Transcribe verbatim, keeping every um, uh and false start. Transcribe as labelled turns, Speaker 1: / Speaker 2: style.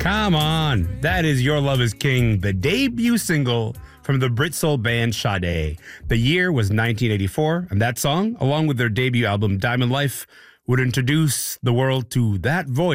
Speaker 1: Come on. That is Your Love is King, the debut single from the Brit Soul band Sade. The year was nineteen eighty-four, and that song, along with their debut album Diamond Life, would introduce the world to that voice